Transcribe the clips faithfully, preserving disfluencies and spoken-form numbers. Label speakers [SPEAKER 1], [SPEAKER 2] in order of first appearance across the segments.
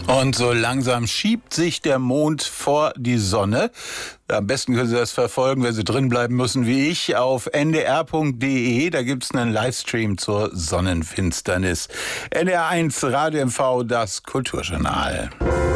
[SPEAKER 1] Und so langsam schiebt sich der Mond vor die Sonne. Am besten können Sie das verfolgen, wenn Sie drin bleiben müssen, wie ich, auf n d r punkt d e. Da gibt's einen Livestream zur Sonnenfinsternis. N D R eins Radio M V, das Kulturjournal.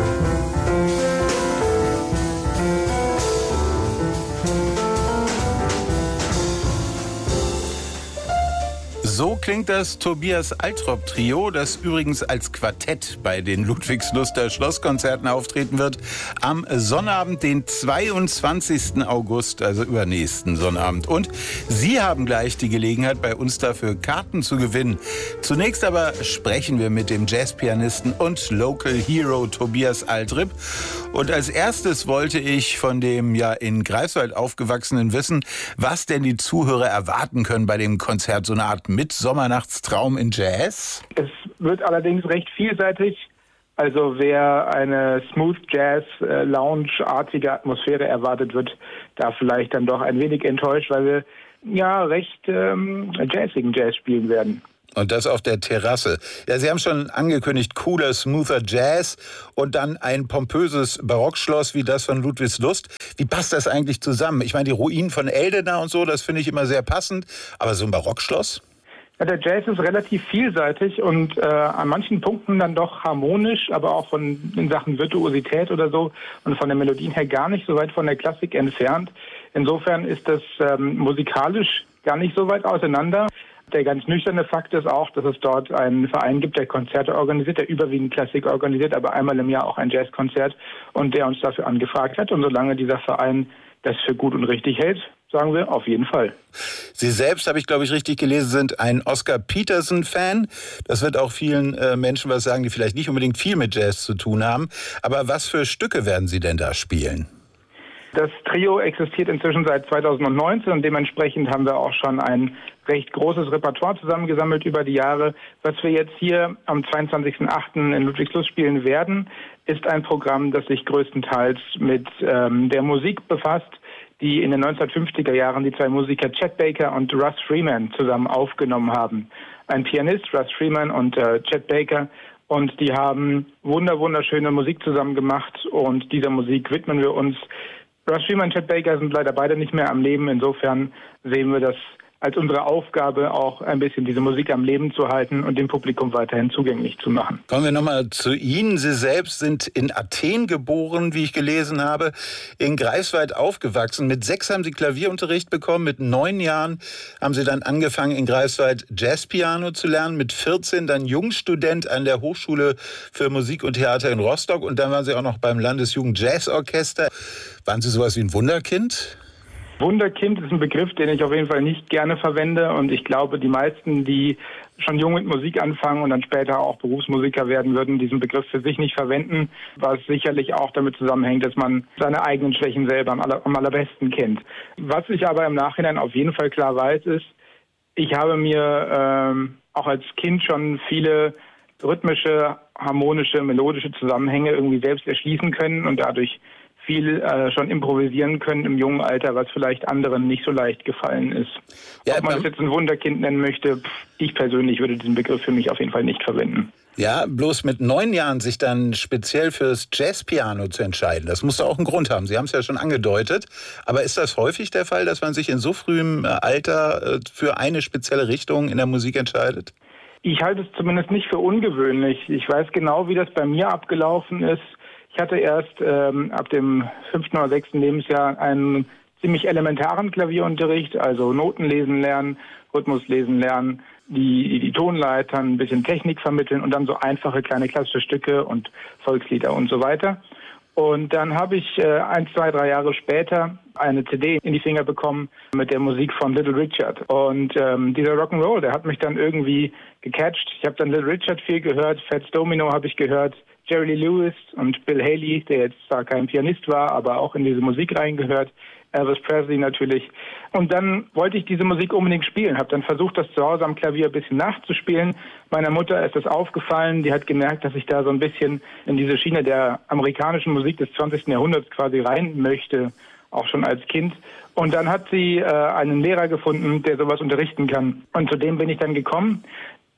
[SPEAKER 1] So klingt das Tobias Altrop Trio, das übrigens als Quartett bei den Ludwigsluster Schlosskonzerten auftreten wird, am Sonnabend, den zweiundzwanzigsten August, also übernächsten Sonnabend. Und Sie haben gleich die Gelegenheit, bei uns dafür Karten zu gewinnen. Zunächst aber sprechen wir mit dem Jazzpianisten und Local Hero Tobias Altrop. Und als erstes wollte ich von dem ja in Greifswald aufgewachsenen wissen, was denn die Zuhörer erwarten können bei dem Konzert, so eine Art Mittsommernachtstraum in Jazz?
[SPEAKER 2] Es wird allerdings recht vielseitig. Also wer eine Smooth Jazz, äh, Lounge-artige Atmosphäre erwartet, wird da vielleicht dann doch ein wenig enttäuscht, weil wir ja recht ähm, jazzigen Jazz spielen werden.
[SPEAKER 1] Und das auf der Terrasse. Ja, Sie haben schon angekündigt, cooler, smoother Jazz und dann ein pompöses Barockschloss wie das von Ludwigslust. Wie passt das eigentlich zusammen? Ich meine, die Ruinen von Eldena und so, das finde ich immer sehr passend. Aber so ein Barockschloss?
[SPEAKER 2] Ja, der Jazz ist relativ vielseitig und äh, an manchen Punkten dann doch harmonisch, aber auch von in Sachen Virtuosität oder so und von den Melodien her gar nicht so weit von der Klassik entfernt. Insofern ist das ähm, musikalisch gar nicht so weit auseinander. Der ganz nüchterne Fakt ist auch, dass es dort einen Verein gibt, der Konzerte organisiert, der überwiegend Klassik organisiert, aber einmal im Jahr auch ein Jazzkonzert und der uns dafür angefragt hat. Und solange dieser Verein das für gut und richtig hält, sagen wir auf jeden Fall.
[SPEAKER 1] Sie selbst, habe ich glaube ich richtig gelesen, sind ein Oscar Peterson-Fan. Das wird auch vielen äh, Menschen was sagen, die vielleicht nicht unbedingt viel mit Jazz zu tun haben. Aber was für Stücke werden Sie denn da spielen?
[SPEAKER 2] Das Trio existiert inzwischen seit zweitausendneunzehn und dementsprechend haben wir auch schon ein recht großes Repertoire zusammengesammelt über die Jahre. Was wir jetzt hier am zweiundzwanzigsten achten in Ludwigslust spielen werden, ist ein Programm, das sich größtenteils mit ähm, der Musik befasst, die in den neunzehnhundertfünfziger Jahren die zwei Musiker Chet Baker und Russ Freeman zusammen aufgenommen haben. Ein Pianist, Russ Freeman und äh, Chet Baker. Und die haben wunder wunderschöne Musik zusammen gemacht und dieser Musik widmen wir uns. Russ Freeman und Chet Baker sind leider beide nicht mehr am Leben. Insofern sehen wir das als unsere Aufgabe, auch ein bisschen diese Musik am Leben zu halten und dem Publikum weiterhin zugänglich zu machen.
[SPEAKER 1] Kommen wir nochmal zu Ihnen. Sie selbst sind in Athen geboren, wie ich gelesen habe, in Greifswald aufgewachsen. Mit sechs haben Sie Klavierunterricht bekommen, mit neun Jahren haben Sie dann angefangen, in Greifswald Jazzpiano zu lernen, mit vierzehn dann Jungstudent an der Hochschule für Musik und Theater in Rostock und dann waren Sie auch noch beim Landesjugendjazzorchester. Waren Sie sowas wie ein Wunderkind?
[SPEAKER 2] Wunderkind ist ein Begriff, den ich auf jeden Fall nicht gerne verwende und ich glaube, die meisten, die schon jung mit Musik anfangen und dann später auch Berufsmusiker werden, würden diesen Begriff für sich nicht verwenden, was sicherlich auch damit zusammenhängt, dass man seine eigenen Schwächen selber am, aller, am allerbesten kennt. Was ich aber im Nachhinein auf jeden Fall klar weiß, ist, ich habe mir ähm, auch als Kind schon viele rhythmische, harmonische, melodische Zusammenhänge irgendwie selbst erschließen können und dadurch viel äh, schon improvisieren können im jungen Alter, was vielleicht anderen nicht so leicht gefallen ist. Ja, ob man es jetzt ein Wunderkind nennen möchte, pff, ich persönlich würde diesen Begriff für mich auf jeden Fall nicht verwenden.
[SPEAKER 1] Ja, bloß mit neun Jahren sich dann speziell fürs Jazzpiano zu entscheiden, das muss doch auch einen Grund haben. Sie haben es ja schon angedeutet. Aber ist das häufig der Fall, dass man sich in so frühem Alter für eine spezielle Richtung in der Musik entscheidet?
[SPEAKER 2] Ich halte es zumindest nicht für ungewöhnlich. Ich weiß genau, wie das bei mir abgelaufen ist. Ich hatte erst ähm, ab dem fünften oder sechsten Lebensjahr einen ziemlich elementaren Klavierunterricht, also Noten lesen lernen, Rhythmus lesen lernen, die, die Tonleitern, ein bisschen Technik vermitteln und dann so einfache kleine klassische Stücke und Volkslieder und so weiter. Und dann habe ich äh, ein, zwei, drei Jahre später eine C D in die Finger bekommen mit der Musik von Little Richard. Und ähm, dieser Rock'n'Roll, der hat mich dann irgendwie gecatcht. Ich habe dann Little Richard viel gehört, Fats Domino habe ich gehört, Jerry Lee Lewis und Bill Haley, der jetzt zwar kein Pianist war, aber auch in diese Musik reingehört. Elvis Presley natürlich. Und dann wollte ich diese Musik unbedingt spielen, habe dann versucht, das zu Hause am Klavier ein bisschen nachzuspielen. Meiner Mutter ist das aufgefallen, die hat gemerkt, dass ich da so ein bisschen in diese Schiene der amerikanischen Musik des zwanzigsten Jahrhunderts quasi rein möchte, auch schon als Kind. Und dann hat sie äh, einen Lehrer gefunden, der sowas unterrichten kann. Und zu dem bin ich dann gekommen.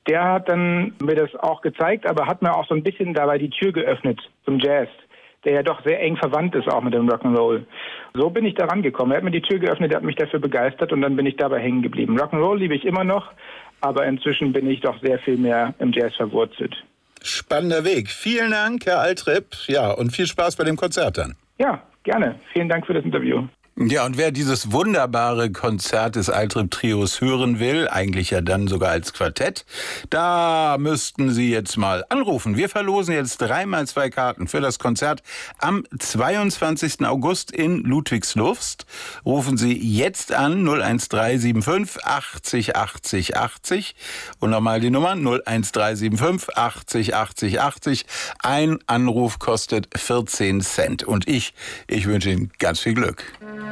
[SPEAKER 2] der hat dann mir das auch gezeigt, aber hat mir auch so ein bisschen dabei die Tür geöffnet zum Jazz, der ja doch sehr eng verwandt ist auch mit dem Rock'n'Roll. So bin ich da rangekommen. Er hat mir die Tür geöffnet, er hat mich dafür begeistert und dann bin ich dabei hängen geblieben. Rock'n'Roll liebe ich immer noch, aber inzwischen bin ich doch sehr viel mehr im Jazz verwurzelt.
[SPEAKER 1] Spannender Weg. Vielen Dank, Herr Altrip. Ja, und viel Spaß bei dem Konzert dann.
[SPEAKER 2] Ja, gerne. Vielen Dank für das Interview.
[SPEAKER 1] Ja, und wer dieses wunderbare Konzert des Altrip-Trios hören will, eigentlich ja dann sogar als Quartett, da müssten Sie jetzt mal anrufen. Wir verlosen jetzt dreimal zwei Karten für das Konzert am zweiundzwanzigsten August in Ludwigslust. Rufen Sie jetzt an null eins drei sieben fünf achtzig achtzig achtzig und nochmal die Nummer null eins drei sieben fünf achtzig achtzig achtzig. Ein Anruf kostet vierzehn Cent. Und ich, ich wünsche Ihnen ganz viel Glück.